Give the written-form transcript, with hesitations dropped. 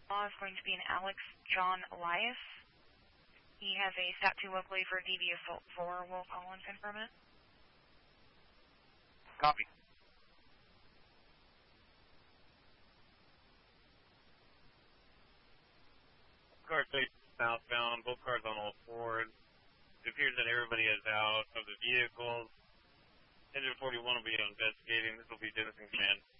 Is going to be an Alex John Elias. He has a Stat 2 locally for DV Assault 4. We'll call and confirm it. Copy. Car facing southbound, both cars on all fours. It appears that everybody is out of the vehicles. Engine 41 will be investigating. This will be Denison Command.